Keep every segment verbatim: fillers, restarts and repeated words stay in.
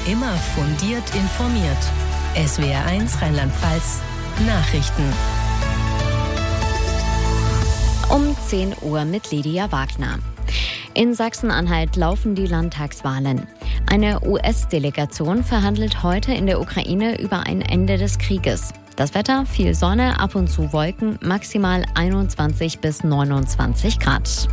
immer fundiert informiert. S W R eins Rheinland-Pfalz Nachrichten. Um zehn Uhr mit Lydia Wagner. In Sachsen-Anhalt laufen die Landtagswahlen. Eine U S-Delegation verhandelt heute in der Ukraine über ein Ende des Krieges. Das Wetter, viel Sonne, ab und zu Wolken, maximal einundzwanzig bis neunundzwanzig Grad.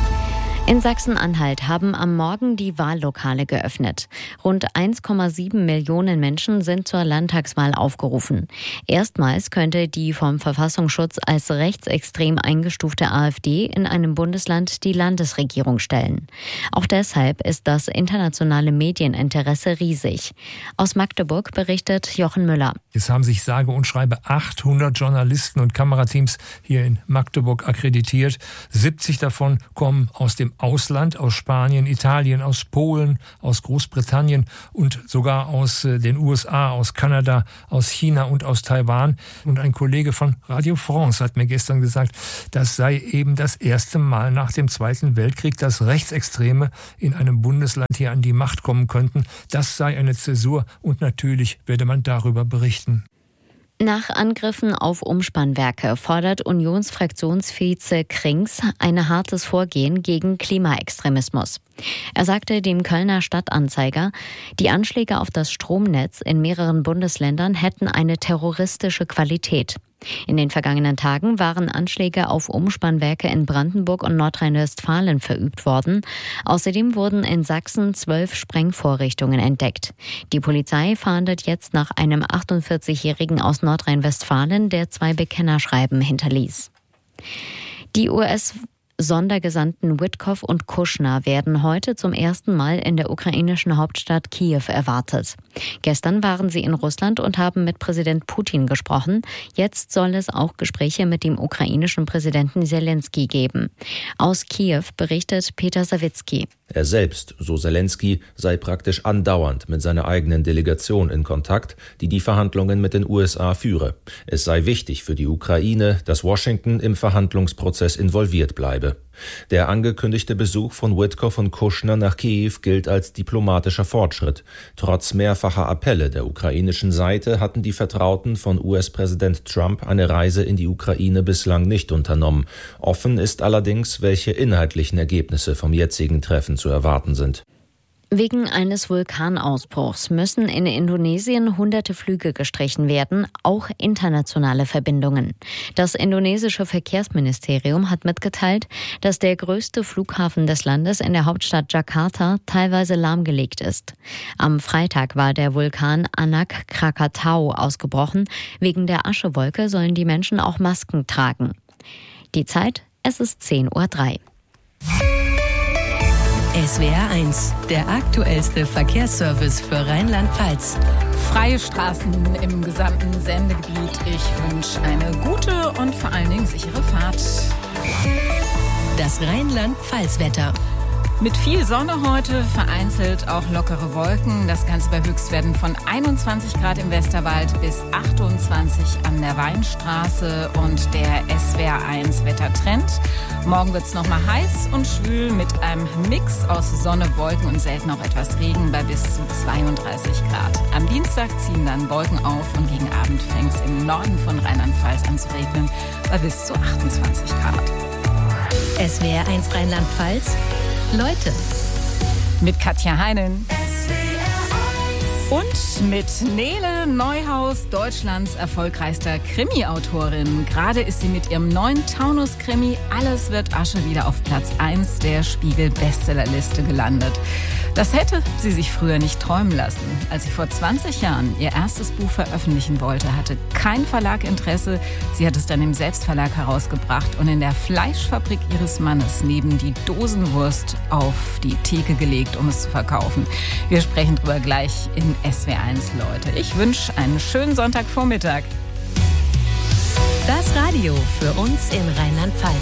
In Sachsen-Anhalt haben am Morgen die Wahllokale geöffnet. Rund eins Komma sieben Millionen Menschen sind zur Landtagswahl aufgerufen. Erstmals könnte die vom Verfassungsschutz als rechtsextrem eingestufte AfD in einem Bundesland die Landesregierung stellen. Auch deshalb ist das internationale Medieninteresse riesig. Aus Magdeburg berichtet Jochen Müller. Es haben sich sage und schreibe achthundert Journalisten und Kamerateams hier in Magdeburg akkreditiert. siebzig davon kommen aus dem Ausland, aus Spanien, Italien, aus Polen, aus Großbritannien und sogar aus den U S A, aus Kanada, aus China und aus Taiwan. Und ein Kollege von Radio France hat mir gestern gesagt, das sei eben das erste Mal nach dem Zweiten Weltkrieg, dass Rechtsextreme in einem Bundesland hier an die Macht kommen könnten. Das sei eine Zäsur und natürlich werde man darüber berichten. Nach Angriffen auf Umspannwerke fordert Unionsfraktionsvize Krings ein hartes Vorgehen gegen Klimaextremismus. Er sagte dem Kölner Stadtanzeiger, die Anschläge auf das Stromnetz in mehreren Bundesländern hätten eine terroristische Qualität. In den vergangenen Tagen waren Anschläge auf Umspannwerke in Brandenburg und Nordrhein-Westfalen verübt worden. Außerdem wurden in Sachsen zwölf Sprengvorrichtungen entdeckt. Die Polizei fahndet jetzt nach einem achtundvierzigjährigen aus Nordrhein-Westfalen, der zwei Bekennerschreiben hinterließ. Die U S Sondergesandten Witkow und Kushner werden heute zum ersten Mal in der ukrainischen Hauptstadt Kiew erwartet. Gestern waren sie in Russland und haben mit Präsident Putin gesprochen. Jetzt soll es auch Gespräche mit dem ukrainischen Präsidenten Selensky geben. Aus Kiew berichtet Peter Sawicki. Er selbst, so Selensky, sei praktisch andauernd mit seiner eigenen Delegation in Kontakt, die die Verhandlungen mit den U S A führe. Es sei wichtig für die Ukraine, dass Washington im Verhandlungsprozess involviert bleibe. Der angekündigte Besuch von Witkow und Kushner nach Kiew gilt als diplomatischer Fortschritt. Trotz mehrfacher Appelle der ukrainischen Seite hatten die Vertrauten von U S-Präsident Trump eine Reise in die Ukraine bislang nicht unternommen. Offen ist allerdings, welche inhaltlichen Ergebnisse vom jetzigen Treffen zu erwarten sind. Wegen eines Vulkanausbruchs müssen in Indonesien hunderte Flüge gestrichen werden, auch internationale Verbindungen. Das indonesische Verkehrsministerium hat mitgeteilt, dass der größte Flughafen des Landes in der Hauptstadt Jakarta teilweise lahmgelegt ist. Am Freitag war der Vulkan Anak Krakatau ausgebrochen. Wegen der Aschewolke sollen die Menschen auch Masken tragen. Die Zeit, es ist zehn Uhr drei. S W R eins, der aktuellste Verkehrsservice für Rheinland-Pfalz. Freie Straßen im gesamten Sendegebiet. Ich wünsche eine gute und vor allen Dingen sichere Fahrt. Das Rheinland-Pfalz-Wetter. Mit viel Sonne heute, vereinzelt auch lockere Wolken. Das Ganze bei Höchstwerten von einundzwanzig Grad im Westerwald bis achtundzwanzig an der Weinstraße und der S W R eins Wettertrend. Morgen wird es nochmal heiß und schwül mit einem Mix aus Sonne, Wolken und selten auch etwas Regen bei bis zu zweiunddreißig Grad. Am Dienstag ziehen dann Wolken auf und gegen Abend fängt es im Norden von Rheinland-Pfalz an zu regnen bei bis zu achtundzwanzig Grad. S W R eins Rheinland-Pfalz. Leute. Mit Katja Heinen. Und mit Nele Neuhaus, Deutschlands erfolgreichster Krimi-Autorin. Gerade ist sie mit ihrem neuen Taunus-Krimi Alles wird Asche wieder auf Platz eins der Spiegel-Bestsellerliste gelandet. Das hätte sie sich früher nicht träumen lassen. Als sie vor zwanzig Jahren ihr erstes Buch veröffentlichen wollte, hatte kein Verlag Interesse. Sie hat es dann im Selbstverlag herausgebracht und in der Fleischfabrik ihres Mannes neben die Dosenwurst auf die Theke gelegt, um es zu verkaufen. Wir sprechen drüber gleich in S W R eins, Leute. Ich wünsche einen schönen Sonntagvormittag. Das Radio für uns in Rheinland-Pfalz.